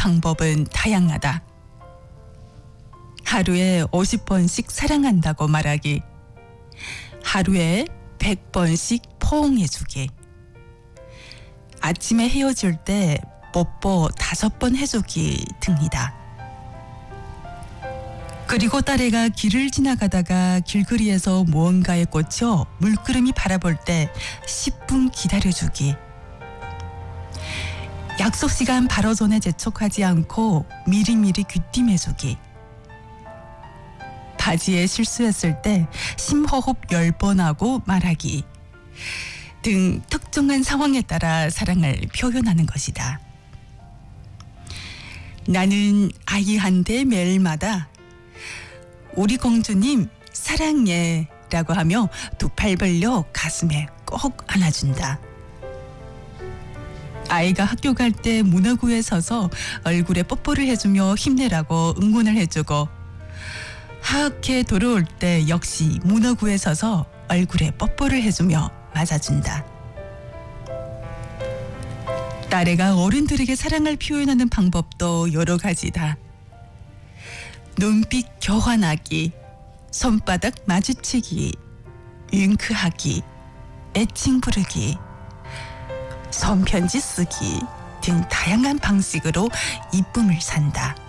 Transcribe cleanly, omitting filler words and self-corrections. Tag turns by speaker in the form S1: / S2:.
S1: 방법은 다양하다. 하루에 50번씩 사랑한다고 말하기, 하루에 100번씩 포옹해주기, 아침에 헤어질 때 뽀뽀 5번 해주기 등이다. 그리고 딸애가 길을 지나가다가 길거리에서 무언가에 꽂혀 물끄러미 바라볼 때 10분 기다려주기, 약속 시간 바로 전에 재촉하지 않고 미리미리 귀띔해주기, 바지에 실수했을 때 심호흡 10번 하고 말하기 등 특정한 상황에 따라 사랑을 표현하는 것이다. 나는 아이한테 매일마다 우리 공주님 사랑해 라고 하며 2팔 벌려 가슴에 꼭 안아준다. 아이가 학교 갈 때 문화구에 서서 얼굴에 뽀뽀를 해주며 힘내라고 응원을 해주고, 하악회 돌아올 때 역시 문화구에 서서 얼굴에 뽀뽀를 해주며 맞아준다. 딸애가 어른들에게 사랑을 표현하는 방법도 여러 가지다. 눈빛 교환하기, 손바닥 마주치기, 윙크하기, 애칭 부르기, 손편지 쓰기 등 다양한 방식으로 이쁨을 산다.